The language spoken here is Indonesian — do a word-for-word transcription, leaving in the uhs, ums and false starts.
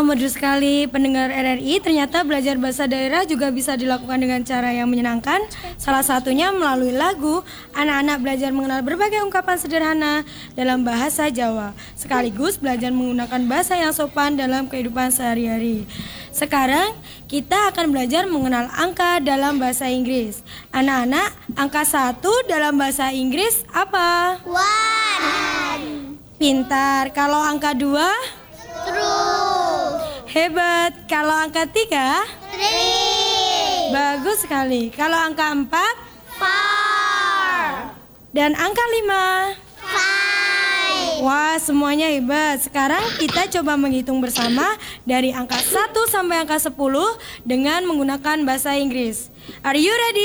Merdu sekali pendengar R R I, ternyata belajar bahasa daerah juga bisa dilakukan dengan cara yang menyenangkan. Salah satunya melalui lagu. Anak-anak belajar mengenal berbagai ungkapan sederhana dalam bahasa Jawa, sekaligus belajar menggunakan bahasa yang sopan dalam kehidupan sehari-hari. Sekarang kita akan belajar mengenal angka dalam bahasa Inggris. Anak-anak, angka satu dalam bahasa Inggris apa? One. Pintar. Kalau angka dua? True. Hebat. Kalau angka tiga? Three. Bagus sekali. Kalau angka empat? Four. Dan angka lima? Five. Wah, semuanya hebat. Sekarang kita coba menghitung bersama dari angka satu sampai angka sepuluh dengan menggunakan bahasa Inggris. Are you ready?